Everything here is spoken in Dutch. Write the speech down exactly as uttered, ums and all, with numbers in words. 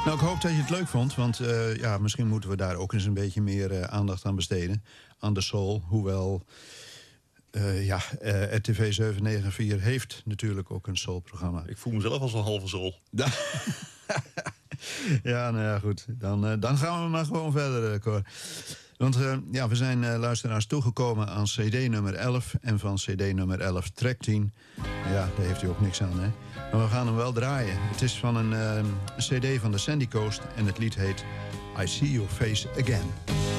Nou, ik hoop dat je het leuk vond, want uh, ja, misschien moeten we daar ook eens een beetje meer uh, aandacht aan besteden. Aan de soul, hoewel uh, ja, uh, R T V zeven negen vier heeft natuurlijk ook een soulprogramma. Ik voel mezelf als een halve soul. Ja, nou ja, goed. Dan, uh, dan gaan we maar gewoon verder, uh, Cor. Want uh, ja, we zijn uh, luisteraars toegekomen aan C D nummer elf en van C D nummer elf track tien. Ja, daar heeft u ook niks aan, hè. Maar we gaan hem wel draaien. Het is van een uh, C D van de Sandy Coast en het lied heet I See Your Face Again.